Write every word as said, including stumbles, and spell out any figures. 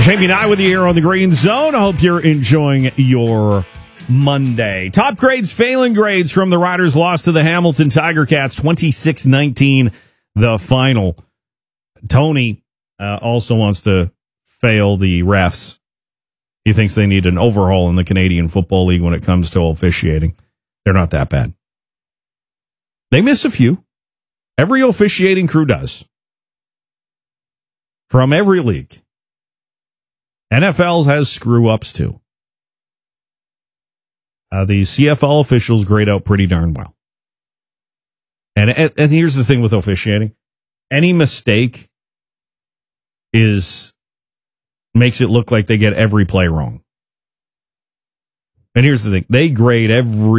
Jamie and I with you here on the Green Zone. I hope you're enjoying your Monday. Top grades, failing grades from the Riders lost to the Hamilton Tiger Cats twenty-six nineteen, the final. Tony uh, also wants to fail the refs. He thinks they need an overhaul in the Canadian Football League when it comes to officiating. They're not that bad. They miss a few. Every officiating crew does. From every league. N F L has screw-ups, too. Uh, the C F L officials grade out pretty darn well. And, and here's the thing with officiating. Any mistake is makes it look like they get every play wrong. And here's the thing. They grade every